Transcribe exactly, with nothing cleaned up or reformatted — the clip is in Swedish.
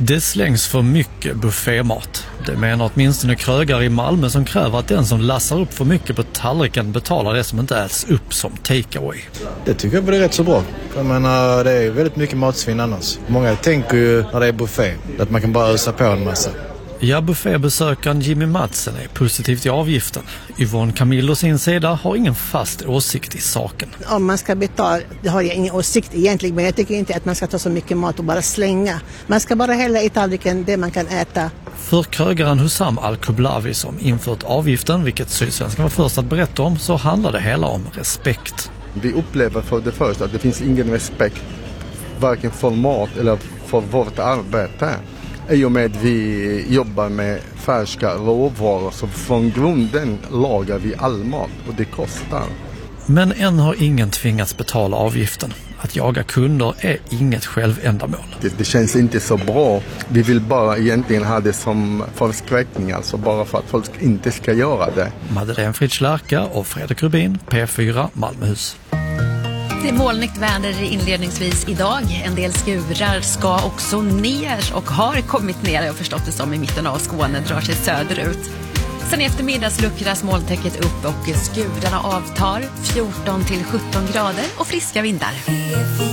Det slängs för mycket buffémat. Det menar åtminstone krögare i Malmö som kräver att den som lassar upp för mycket på tallriken betalar det som inte äts upp som takeaway. Det tycker jag är rätt så bra. Jag menar, det är väldigt mycket matsvinn annars. Många tänker ju när det är buffé att man kan bara ösa på en massa. Ja, buffébesökaren Jimmy Madsen är positiv till avgiften. Yvonne Camillo sin sida har ingen fast åsikt i saken. Om man ska betala, det har jag ingen åsikt egentligen, men jag tycker inte att man ska ta så mycket mat och bara slänga. Man ska bara hälla i tallriken det man kan äta. För krögaren Hussam Al-Kublavi som infört avgiften, vilket Sydsvenskan var först att berätta om, så handlar det hela om respekt. Vi upplever för det första att det finns ingen respekt varken för mat eller för vårt arbete. I och med att vi jobbar med färska råvaror så från grunden lagar vi all mat och det kostar. Men än har ingen tvingats betala avgiften. Att jaga kunder är inget självändamål. Det, det känns inte så bra. Vi vill bara egentligen ha det som förskräckning, alltså bara för att folk inte ska göra det. Madeleine Fritz Lärka och Fredrik Rubin, P fyra Malmöhus. Det är molnigt väder inledningsvis idag. En del skurar ska också ner och har kommit ner, jag har förstått det som, i mitten av Skåne, drar sig söderut. Sen i eftermiddags luckras molntäcket upp och skurarna avtar, fjorton till sjutton grader och friska vindar.